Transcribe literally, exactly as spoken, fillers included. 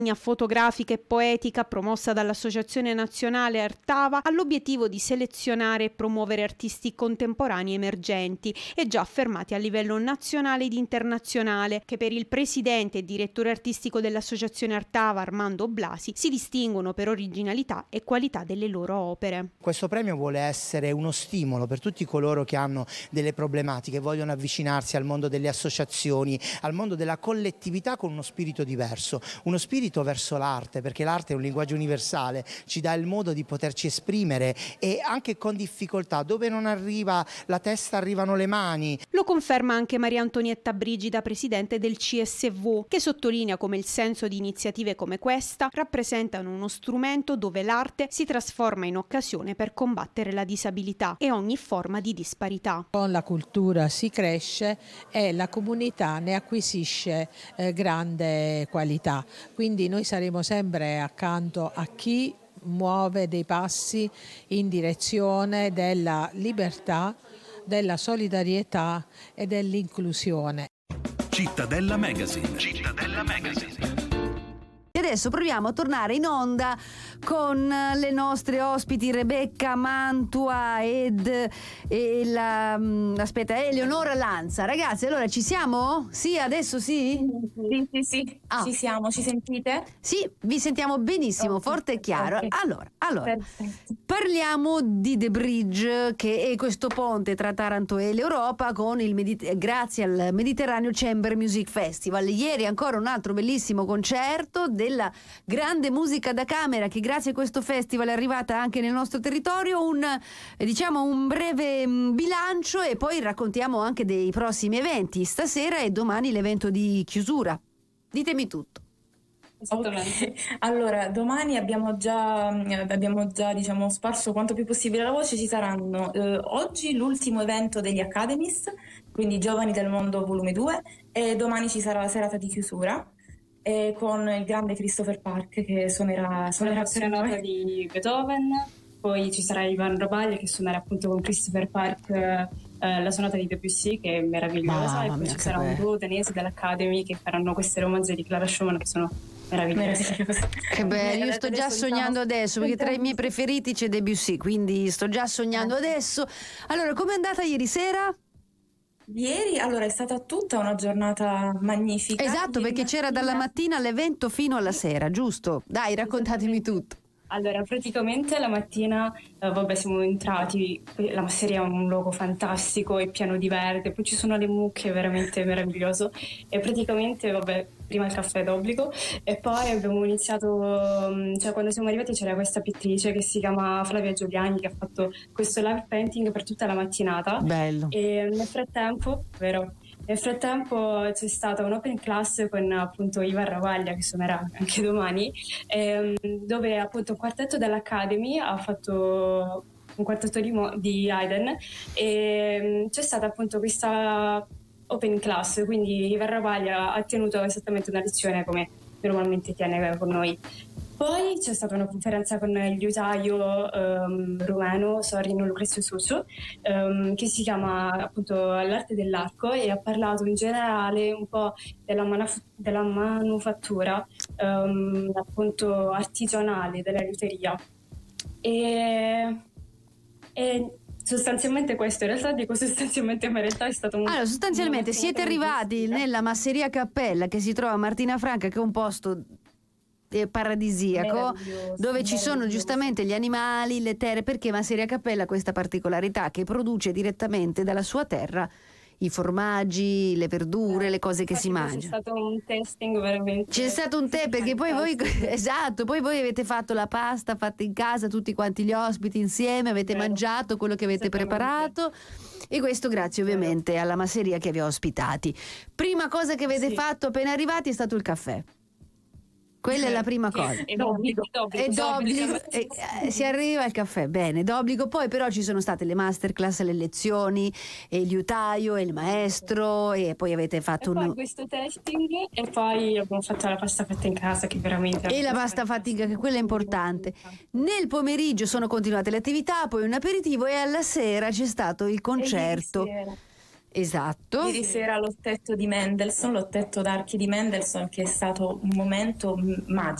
fotografica e poetica promossa dall'Associazione Nazionale Artava ha l'obiettivo di selezionare e promuovere artisti contemporanei emergenti e già affermati a livello nazionale ed internazionale, che per il presidente e direttore artistico dell'Associazione Artava, Armando Blasi, si distinguono per originalità e qualità delle loro opere. Questo premio vuole essere uno stimolo per tutti coloro che hanno delle problematiche, vogliono avvicinarsi al mondo delle associazioni, al mondo della collettività con uno spirito diverso, uno spirito verso l'arte, perché l'arte è un linguaggio universale, ci dà il modo di poterci esprimere e anche con difficoltà, dove non arriva la testa arrivano le mani. Lo conferma anche Maria Antonietta Brigida, presidente del C S V, che sottolinea come il senso di iniziative come questa rappresentano uno strumento dove l'arte si trasforma in occasione per combattere la disabilità e ogni forma di disparità. Con la cultura si cresce e la comunità ne acquisisce eh, grande qualità, quindi noi saremo sempre accanto a chi muove dei passi in direzione della libertà, della solidarietà e dell'inclusione. Cittadella Magazine. Cittadella Magazine. E adesso proviamo a tornare in onda con le nostre ospiti Rebecca Mantua ed e la aspetta Eleonora Lanza. Ragazzi, allora ci siamo? Sì, adesso sì? Sì, sì, sì. Ah. Ci siamo, ci sentite? Sì, vi sentiamo benissimo, okay, forte e chiaro. Okay. Allora, allora parliamo di The Bridge, che è questo ponte tra Taranto e l'Europa con il Mediter- grazie al Mediterraneo Chamber Music Festival. Ieri ancora un altro bellissimo concerto della grande musica da camera che grazie a questo festival è arrivata anche nel nostro territorio. Un diciamo un breve bilancio e poi raccontiamo anche dei prossimi eventi stasera e domani l'evento di chiusura. Ditemi tutto. Okay. Allora, domani abbiamo già, abbiamo già diciamo, sparso quanto più possibile la voce. Ci saranno eh, oggi l'ultimo evento degli Academies, quindi Giovani del Mondo volume due, e domani ci sarà la serata di chiusura eh, con il grande Christopher Park che suonerà, suonerà la serenata di Beethoven. Poi ci sarà Ivan Robaglia che suonerà appunto con Christopher Park eh, la sonata di Debussy, che è meravigliosa. Mamma e poi mia, ci sarà un duo danese dell'Academy che faranno queste romanze di Clara Schumann che sono meravigliose. Che bello, io sto già sognando adesso perché tra i miei preferiti c'è Debussy, quindi sto già sognando adesso. Allora, com'è andata ieri sera? Ieri allora è stata tutta una giornata magnifica. Esatto, ieri perché mattina... c'era dalla mattina all'evento fino alla sera, giusto? Dai, raccontatemi tutto. Allora, praticamente la mattina, eh, vabbè, siamo entrati, la masseria è un luogo fantastico, è pieno di verde, poi ci sono le mucche, è veramente meraviglioso. E praticamente, vabbè, prima il caffè d'obbligo e poi abbiamo iniziato, cioè quando siamo arrivati c'era questa pittrice che si chiama Flavia Giuliani che ha fatto questo live painting per tutta la mattinata. Bello. E nel frattempo, vero? Nel frattempo c'è stata un open class con appunto Ivan Ravaglia che suonerà anche domani, ehm, dove appunto un quartetto dell'Academy ha fatto un quartetto di, Mo- di Haydn e c'è stata appunto questa open class, quindi Ivan Ravaglia ha tenuto esattamente una lezione come normalmente tiene con noi. Poi c'è stata una conferenza con il liutaio um, rumeno Sorino Lucrezio Susu um, che si chiama appunto L'arte dell'arco e ha parlato in generale un po' della, manaf- della manufattura um, appunto artigianale della liuteria e, e sostanzialmente questo, in realtà dico sostanzialmente, ma in realtà è stato un... Allora, sostanzialmente siete arrivati nella masseria Cappella che si trova a Martina Franca, che è un posto paradisiaco dove ci sono giustamente gli animali, le terre, perché Masseria Cappella ha questa particolarità che produce direttamente dalla sua terra i formaggi, le verdure, le cose che si mangiano. C'è stato un testing veramente. C'è stato un te perché poi voi esatto, poi voi avete fatto la pasta fatta in casa tutti quanti gli ospiti insieme, avete Vero. mangiato quello che avete preparato e questo grazie ovviamente alla masseria che vi ha ospitati. Prima cosa che avete sì. fatto appena arrivati è stato il caffè. Quella è la prima cosa. È d'obbligo. È d'obbligo. E, eh, si arriva al caffè, bene, d'obbligo. Poi però ci sono state le masterclass, le lezioni, e il liutaio, e il maestro, e poi avete fatto e un... poi questo testing, e poi abbiamo fatto la pasta fatta in casa, che veramente... E la pasta fatta in casa, che quella è importante. Nel pomeriggio sono continuate le attività, poi un aperitivo, e alla sera c'è stato il concerto. Esatto. Ieri sera l'ottetto di Mendelssohn, l'ottetto d'archi di Mendelssohn, che è stato un momento magico.